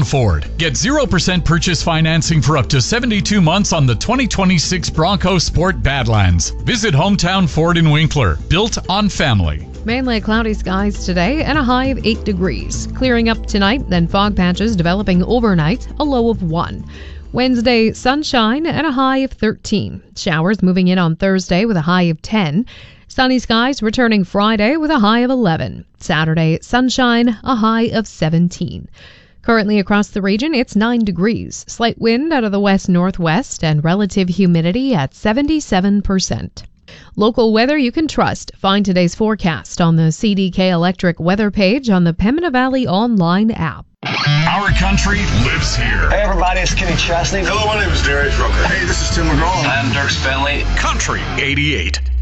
Hometown Ford. Get 0% purchase financing for up to 72 months on the 2026 Bronco Sport Badlands. Visit Hometown Ford in Winkler. Built on family. Mainly cloudy skies today and a high of 8 degrees. Clearing up tonight, then fog patches developing overnight, a low of 1. Wednesday, sunshine and a high of 13. Showers moving in on Thursday with a high of 10. Sunny skies returning Friday with a high of 11. Saturday, sunshine, a high of 17. Currently across the region, it's 9 degrees. Slight wind out of the west-northwest and relative humidity at 77%. Local weather you can trust. Find today's forecast on the CDK Electric weather page on the Pembina Valley online app. Our country lives here. Hey everybody, it's Kenny Chesney. Hello, my name is Darius Rucker. Hey, this is Tim McGraw. I'm Dirk Bentley. Country 88.